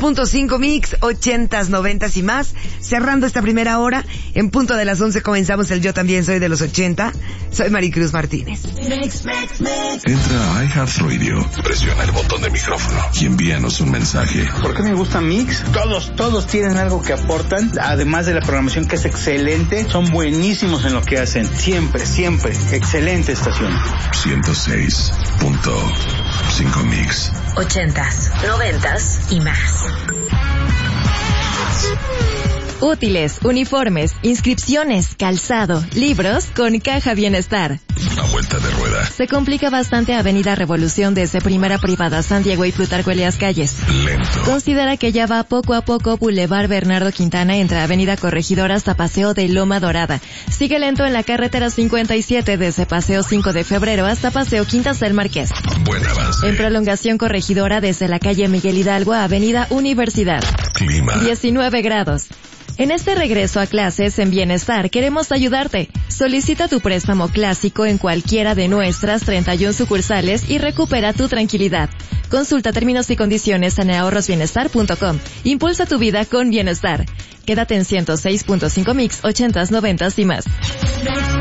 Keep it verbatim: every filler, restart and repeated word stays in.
punto cinco Mix, ochentas, noventas y más. Cerrando esta primera hora, en punto de las once comenzamos el Yo También Soy de los ochenta. Soy Maricruz Martínez. Entra a iHeartRadio, presiona el botón de micrófono y envíanos un mensaje. ¿Por qué me gusta Mix? Todos, todos tienen algo que aportan, además de la programación que es excelente, son buenísimos en lo que hacen. Siempre, siempre. Excelente estación. ciento seis punto cinco Mix. Ochentas, noventas y más. Útiles, uniformes, inscripciones, calzado, libros con Caja Bienestar. A vuelta de rueda. Se complica bastante Avenida Revolución desde Primera Privada San Diego y Plutarco Elías Calles. Lento. Considera que ya va poco a poco Boulevard Bernardo Quintana entre Avenida Corregidora hasta Paseo de Loma Dorada. Sigue lento en la carretera cincuenta y siete desde Paseo cinco de Febrero hasta Paseo Quintas del Marqués. Buen avance. En prolongación Corregidora desde la calle Miguel Hidalgo a Avenida Universidad. Clima. diecinueve grados. En este regreso a clases en Bienestar queremos ayudarte. Solicita tu préstamo clásico en cualquiera de nuestras treinta y una sucursales y recupera tu tranquilidad. Consulta términos y condiciones en ahorros bienestar punto com. Impulsa tu vida con Bienestar. Quédate en ciento seis punto cinco Mix, ochentas, noventas y más.